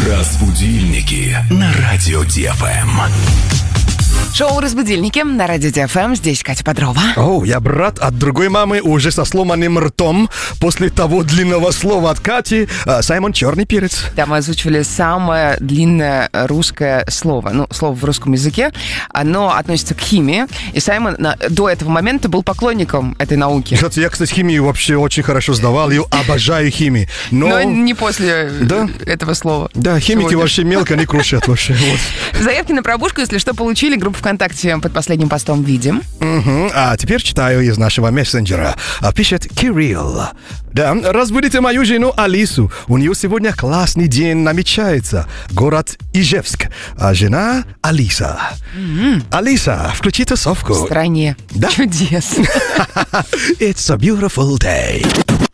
Разбудильники на радио ДФМ. Шоу «Разбудильники» на радио ДФМ. Здесь Катя Бодрова. Я брат от другой мамы, уже со сломанным ртом. После того длинного слова от Кати, Саймон «Черный перец». Да, мы озвучивали самое длинное русское слово. Слово в русском языке. Оно относится к химии. И Саймон до этого момента был поклонником этой науки. Я, кстати, химию вообще очень хорошо сдавал. Я обожаю химию. Но не после этого слова. Да, химики вообще мелко не крушат вообще. Вот. Заявки на пробушку, если что, получили. Группу ВКонтакте под последним постом видим. А теперь читаю из нашего мессенджера. Пишет Кирилл. Да, разбудите мою жену Алису. У нее сегодня классный день намечается. Город Ижевск. А жена Алиса. Алиса, включи тусовку. В стране Да? чудес. It's a beautiful day.